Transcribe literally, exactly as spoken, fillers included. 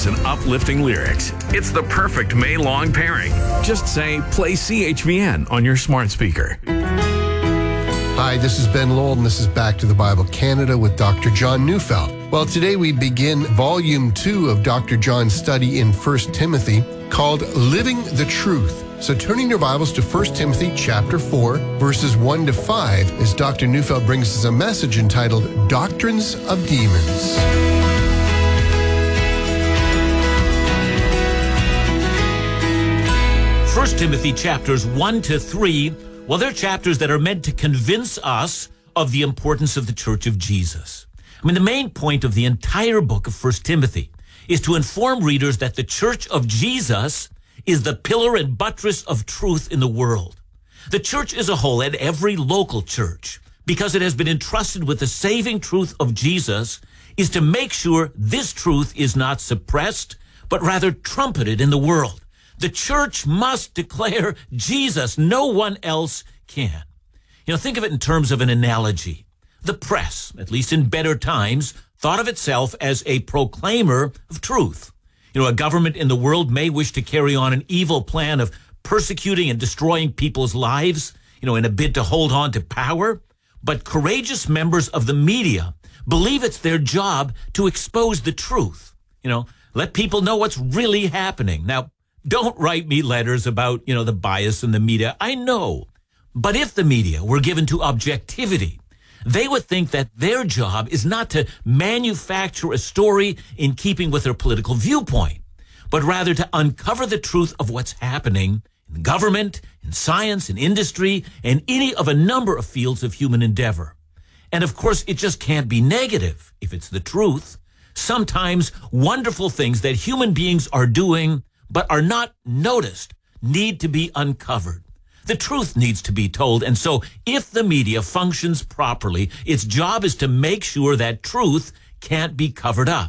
ideas and uplifting lyrics. It's the perfect May-long pairing. Just say, play C H V N on your smart speaker. Hi, this is Ben Lowell, and this is Back to the Bible Canada with Doctor John Neufeld. Well, today we begin Volume two of Doctor John's study in First Timothy called Living the Truth. So turning your Bibles to First Timothy chapter four, verses one to five, as Doctor Neufeld brings us a message entitled Doctrines of Demons. First Timothy chapters one to three, well, they're chapters that are meant to convince us of the importance of the Church of Jesus. I mean, the main point of the entire book of First Timothy is to inform readers that the Church of Jesus is the pillar and buttress of truth in the world. The church as a whole, and every local church, because it has been entrusted with the saving truth of Jesus, is to make sure this truth is not suppressed, but rather trumpeted in the world. The church must declare Jesus. No one else can. You know, think of it in terms of an analogy. The press, at least in better times, thought of itself as a proclaimer of truth. You know, a government in the world may wish to carry on an evil plan of persecuting and destroying people's lives, you know, in a bid to hold on to power. But courageous members of the media believe it's their job to expose the truth. You know, let people know what's really happening. Now, don't write me letters about, you know, the bias in the media. I know. But if the media were given to objectivity, they would think that their job is not to manufacture a story in keeping with their political viewpoint, but rather to uncover the truth of what's happening in government, in science, in industry, and any of a number of fields of human endeavor. And of course, it just can't be negative if it's the truth. Sometimes wonderful things that human beings are doing but are not noticed need to be uncovered. The truth needs to be told. And so if the media functions properly, its job is to make sure that truth can't be covered up.